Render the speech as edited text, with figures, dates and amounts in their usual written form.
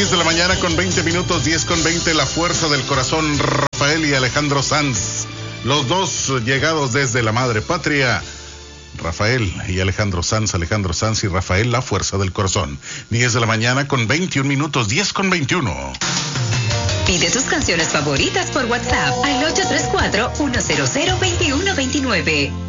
10 de la mañana con 20 minutos, 10 con 20, La Fuerza del Corazón, Rafael y Alejandro Sanz. Los dos llegados desde la madre patria. Rafael y Alejandro Sanz y Rafael, La Fuerza del Corazón. 10 de la mañana con 21 minutos, 10 con 21. Pide tus canciones favoritas por WhatsApp al 834-100-2129.